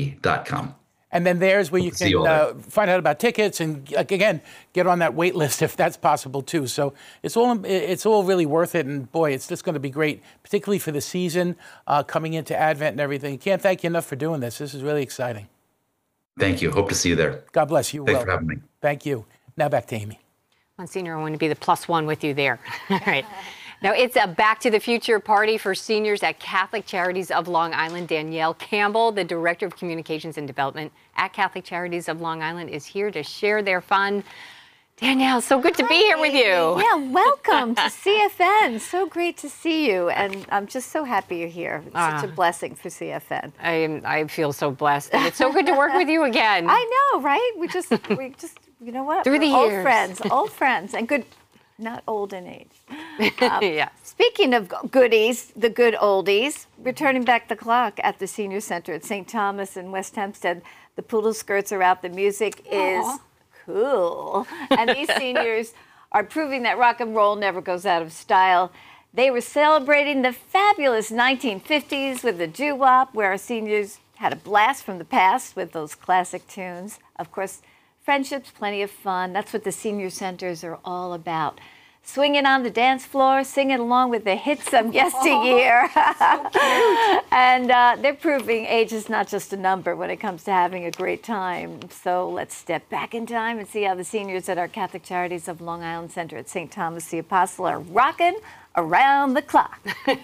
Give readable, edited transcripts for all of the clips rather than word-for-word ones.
catholiccharity.com. And then there's where you can find out about tickets and, again, get on that wait list if that's possible, too. So it's all really worth it. And, boy, it's just going to be great, particularly for the season coming into Advent and everything. Can't thank you enough for doing this. This is really exciting. Thank you. Hope to see you there. God bless you. Thanks for having me. Thank you. Now back to Amy. Monsignor, I want to be the +1 with you there. All right. Now, it's a Back to the Future party for seniors at Catholic Charities of Long Island. Danielle Campbell, the Director of Communications and Development at Catholic Charities of Long Island, is here to share their fun. Danielle, so good to be here with you. Yeah, welcome to CFN. So great to see you, and I'm just so happy you're here. It's such a blessing for CFN. I feel so blessed. And it's so good to work with you again. I know, right? We just, you know what? Through the years. Old friends, and good. Not old in age. Yeah. Speaking of goodies, the good oldies, we're turning back the clock at the Senior Center at St. Thomas in West Hempstead. The poodle skirts are out. The music is cool. And these seniors are proving that rock and roll never goes out of style. They were celebrating the fabulous 1950s with the doo-wop, where our seniors had a blast from the past with those classic tunes. Of course, friendships, plenty of fun. That's what the senior centers are all about. Swinging on the dance floor, singing along with the hits of yesteryear. So cute. And they're proving age is not just a number when it comes to having a great time. So let's step back in time and see how the seniors at our Catholic Charities of Long Island Center at St. Thomas the Apostle are rocking around the clock.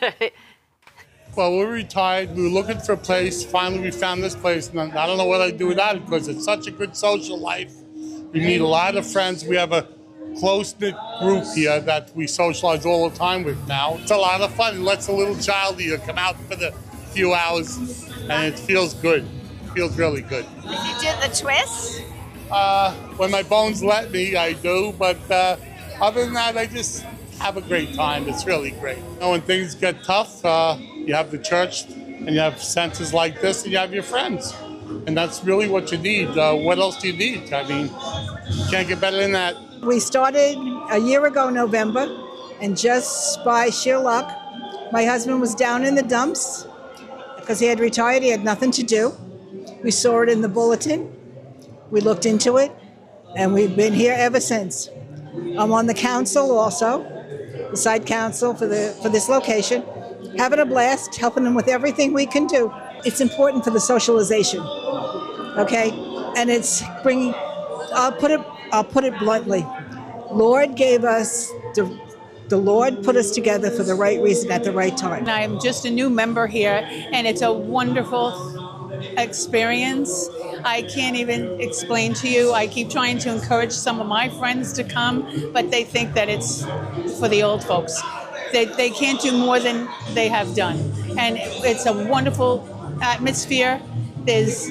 Well, we're retired. We were looking for a place. Finally, we found this place. And I don't know what I'd do without it because it's such a good social life. We meet a lot of friends. We have a close-knit group here that we socialize all the time with now. It's a lot of fun. It lets a little child here come out for the few hours, and it feels good. It feels really good. You did the twist? When my bones let me, I do. But other than that, I just have a great time. It's really great. You know, when things get tough, you have the church, and you have centers like this, and you have your friends. And that's really what you need. What else do you need? I mean, you can't get better than that. We started a year ago, November, and just by sheer luck, my husband was down in the dumps because he had retired. He had nothing to do. We saw it in the bulletin. We looked into it, and we've been here ever since. I'm on the council also, the site council for this location, having a blast, helping them with everything we can do. It's important for the socialization, okay? And it's bringing, I'll put it bluntly. Lord gave us, the Lord put us together for the right reason at the right time. I'm just a new member here, and it's a wonderful experience. I can't even explain to you. I keep trying to encourage some of my friends to come, but they think that it's for the old folks. They can't do more than they have done. And it's a wonderful atmosphere. There's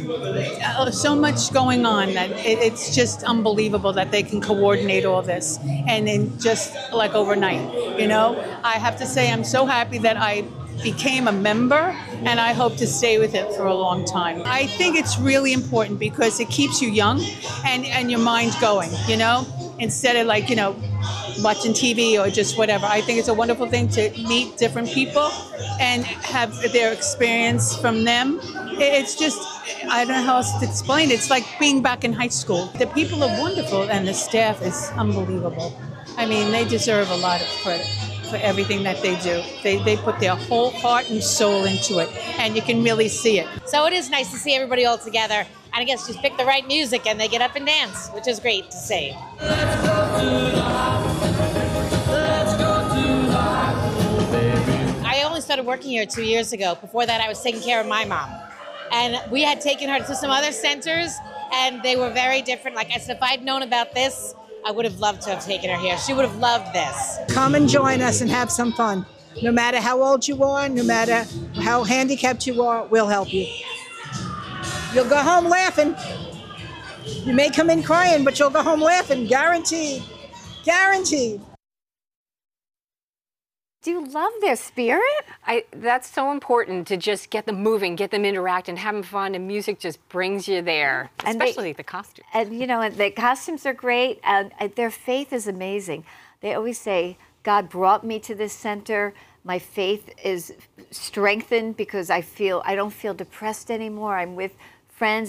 so much going on that it's just unbelievable that they can coordinate all this and then just like overnight, you know. I have to say I'm so happy that I became a member, and I hope to stay with it for a long time. I think it's really important because it keeps you young and your mind going, you know, instead of like, you know, watching TV or just whatever. I think it's a wonderful thing to meet different people and have their experience from them. It's just, I don't know how else to explain it. It's like being back in high school. The people are wonderful and the staff is unbelievable. I mean, they deserve a lot of credit for everything that they do. They put their whole heart and soul into it, and you can really see it. So it is nice to see everybody all together, and I guess just pick the right music and they get up and dance, which is great to see. I only started working here 2 years ago. Before that, I was taking care of my mom. And we had taken her to some other centers, and they were very different. Like I said, if I'd known about this, I would have loved to have taken her here. She would have loved this. Come and join us and have some fun. No matter how old you are, no matter how handicapped you are, we'll help you. You'll go home laughing. You may come in crying, but you'll go home laughing, guaranteed. Guaranteed. Do you love their spirit? That's so important to just get them moving, get them interacting, having fun, and music just brings you there, especially the costumes. And, you know, the costumes are great, and their faith is amazing. They always say, God brought me to this center. My faith is strengthened because I don't feel depressed anymore. I'm with friends